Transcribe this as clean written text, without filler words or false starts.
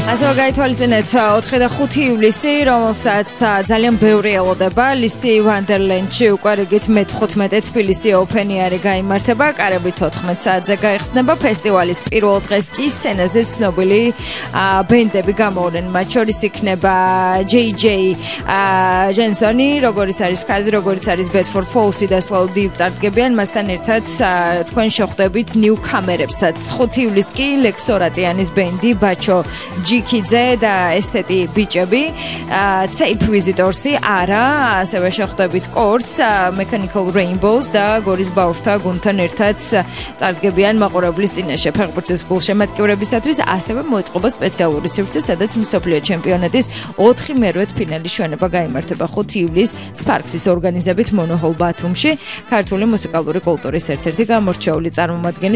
ასევე გაითვალისწინეთ 4 და 5 ივლისი, რომელსაც ძალიან ბევრი ელოდება. ლისი ვანდერლენდში უკვე რიგით მე-15 თბილისი ოფენი არის გაიმართება. კარები 14 საათზე გაიხსნება. ფესტივალის პირველ დღეს კი სცენაზე ცნობილი ბენდები გამოვიდნენ. მათ შორის იქნება JJ ჯენსონი, როგორც არის ხაზი, როგორც არის Bedford Falls და Slow Deep წარდგებიან. მასთან ერთად თქვენ შეხვდებით ნიუკამერებსაც. 5 ივლისს კი ლექსორატიანის ბენდი ბაჩო ჯიქიძე და ესთეტი ბიჭები, Tape Visitors-ი არა, ასევე შეხვდებით კორტს, Mechanical Rainbows და გორის ბავშვთა გუნდთან ერთად წარდგებიან მაყურებლის წინაშე ფეხბურთის გულშემატკივრებისათვის, ასევე მოეწყობა სპეციალური სივრცე, სადაც მსოფლიო ჩემპიონატის 4-მერვე ფინალის ჩვენება გაიმართება 5 ივლისს Sparks-ის ორგანიზებით მონოჰოლ ბათუმში, ქართული მუსიკალური კულტურის ერთ-ერთი გამორჩეული წარმომადგენელი